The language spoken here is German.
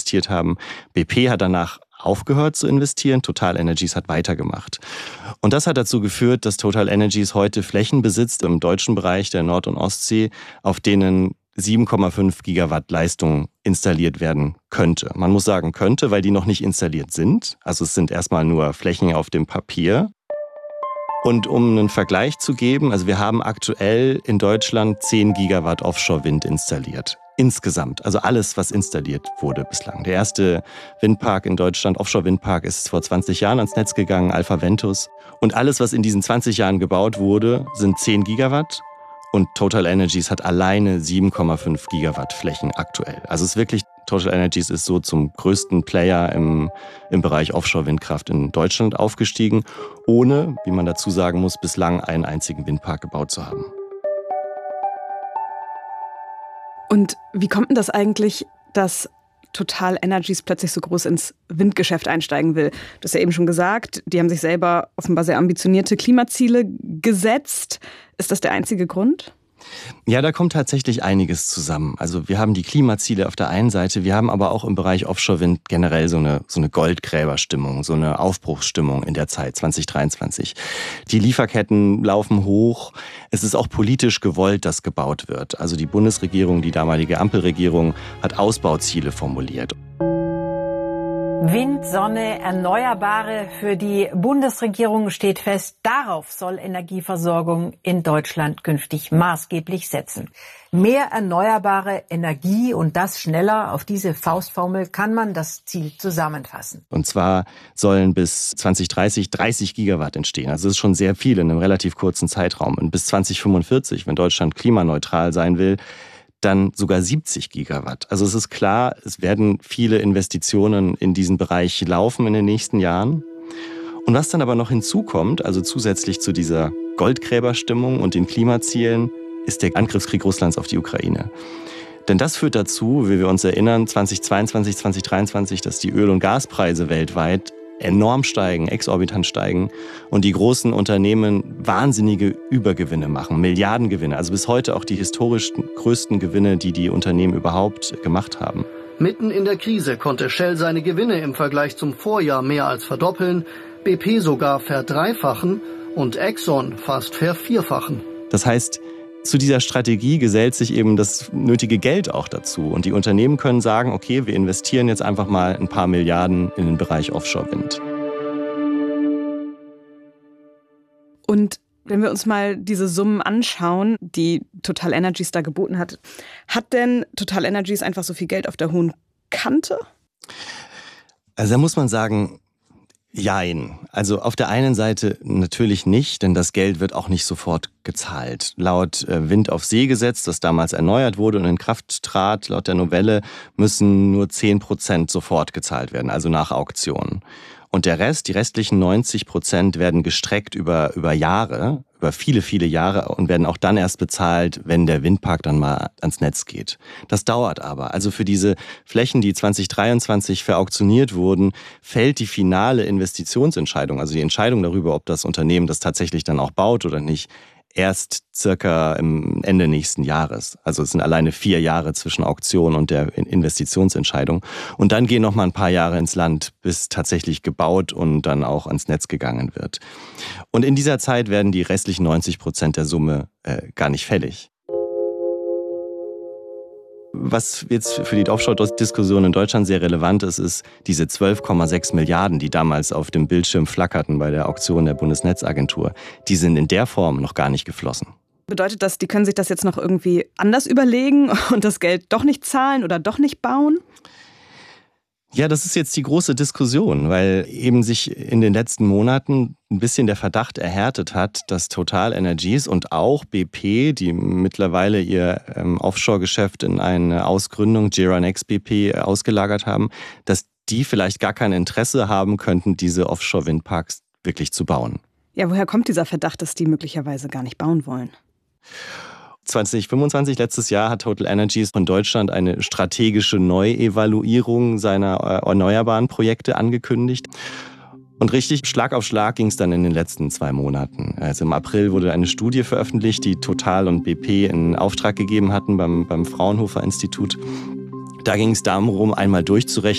investiert haben. BP hat danach aufgehört zu investieren, TotalEnergies hat weitergemacht. Und das hat dazu geführt, dass TotalEnergies heute Flächen besitzt im deutschen Bereich der Nord- und Ostsee, auf denen 7,5 Gigawatt Leistung installiert werden könnte. Man muss sagen könnte, weil die noch nicht installiert sind. Also es sind erstmal nur Flächen auf dem Papier. Und um einen Vergleich zu geben, also wir haben aktuell in Deutschland 10 Gigawatt Offshore-Wind installiert. Insgesamt, also alles, was installiert wurde bislang. Der erste Windpark in Deutschland, Offshore-Windpark, ist vor 20 Jahren ans Netz gegangen, Alpha Ventus. Und alles, was in diesen 20 Jahren gebaut wurde, sind 10 Gigawatt. Und TotalEnergies hat alleine 7,5 Gigawatt Flächen aktuell. Also es ist wirklich, TotalEnergies ist so zum größten Player im Bereich Offshore-Windkraft in Deutschland aufgestiegen, ohne, wie man dazu sagen muss, bislang einen einzigen Windpark gebaut zu haben. Und wie kommt denn das eigentlich, dass TotalEnergies plötzlich so groß ins Windgeschäft einsteigen will? Du hast ja eben schon gesagt, die haben sich selber offenbar sehr ambitionierte Klimaziele gesetzt. Ist das der einzige Grund? Ja, da kommt tatsächlich einiges zusammen. Also wir haben die Klimaziele auf der einen Seite, wir haben aber auch im Bereich Offshore-Wind generell so eine Goldgräberstimmung, so eine Aufbruchsstimmung in der Zeit 2023. Die Lieferketten laufen hoch. Es ist auch politisch gewollt, dass gebaut wird. Also die Bundesregierung, die damalige Ampelregierung, hat Ausbauziele formuliert. Wind, Sonne, Erneuerbare. Für die Bundesregierung steht fest, darauf soll Energieversorgung in Deutschland künftig maßgeblich setzen. Mehr erneuerbare Energie und das schneller. Auf diese Faustformel kann man das Ziel zusammenfassen. Und zwar sollen bis 2030 30 Gigawatt entstehen. Also das ist schon sehr viel in einem relativ kurzen Zeitraum. Und bis 2045, wenn Deutschland klimaneutral sein will, dann sogar 70 Gigawatt. Also es ist klar, es werden viele Investitionen in diesen Bereich laufen in den nächsten Jahren. Und was dann aber noch hinzukommt, also zusätzlich zu dieser Goldgräberstimmung und den Klimazielen, ist der Angriffskrieg Russlands auf die Ukraine. Denn das führt dazu, wie wir uns erinnern, 2022, 2023, dass die Öl- und Gaspreise weltweit enorm steigen, exorbitant steigen und die großen Unternehmen wahnsinnige Übergewinne machen, Milliardengewinne, also bis heute auch die historisch größten Gewinne, die die Unternehmen überhaupt gemacht haben. Mitten in der Krise konnte Shell seine Gewinne im Vergleich zum Vorjahr mehr als verdoppeln, BP sogar verdreifachen und Exxon fast vervierfachen. Das heißt, zu dieser Strategie gesellt sich eben das nötige Geld auch dazu. Und die Unternehmen können sagen, okay, wir investieren jetzt einfach mal ein paar Milliarden in den Bereich Offshore-Wind. Und wenn wir uns mal diese Summen anschauen, die TotalEnergies da geboten hat, hat denn TotalEnergies einfach so viel Geld auf der hohen Kante? Also da muss man sagen, jein. Also auf der einen Seite natürlich nicht, denn das Geld wird auch nicht sofort gezahlt. Laut Wind-auf-See-Gesetz, das damals erneuert wurde und in Kraft trat, laut der Novelle, müssen nur 10% sofort gezahlt werden, also nach Auktion. Und der Rest, die restlichen 90%, werden gestreckt über Jahre, über viele, viele Jahre und werden auch dann erst bezahlt, wenn der Windpark dann mal ans Netz geht. Das dauert aber. Also für diese Flächen, die 2023 verauktioniert wurden, fällt die finale Investitionsentscheidung, also die Entscheidung darüber, ob das Unternehmen das tatsächlich dann auch baut oder nicht, erst circa im Ende nächsten Jahres. Also es sind alleine 4 Jahre zwischen Auktion und der Investitionsentscheidung. Und dann gehen noch mal ein paar Jahre ins Land, bis tatsächlich gebaut und dann auch ans Netz gegangen wird. Und in dieser Zeit werden die restlichen 90% der Summe gar nicht fällig. Was jetzt für die Offshore-Diskussion in Deutschland sehr relevant ist, ist diese 12,6 Milliarden, die damals auf dem Bildschirm flackerten bei der Auktion der Bundesnetzagentur. Die sind in der Form noch gar nicht geflossen. Bedeutet das, die können sich das jetzt noch irgendwie anders überlegen und das Geld doch nicht zahlen oder doch nicht bauen? Ja, das ist jetzt die große Diskussion, weil eben sich in den letzten Monaten ein bisschen der Verdacht erhärtet hat, dass TotalEnergies und auch BP, die mittlerweile ihr Offshore-Geschäft in eine Ausgründung, JERA Next BP, ausgelagert haben, dass die vielleicht gar kein Interesse haben könnten, diese Offshore-Windparks wirklich zu bauen. Ja, woher kommt dieser Verdacht, dass die möglicherweise gar nicht bauen wollen? 2025, letztes Jahr, hat TotalEnergies von Deutschland eine strategische Neuevaluierung seiner erneuerbaren Projekte angekündigt. Und richtig Schlag auf Schlag ging es dann in den letzten 2 Monaten. Also im April wurde eine Studie veröffentlicht, die Total und BP in Auftrag gegeben hatten beim Fraunhofer Institut. Da ging es darum, einmal durchzurechnen,